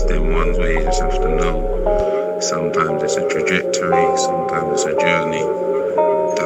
just them ones where you just have to know. Sometimes it's a trajectory, sometimes it's a journey.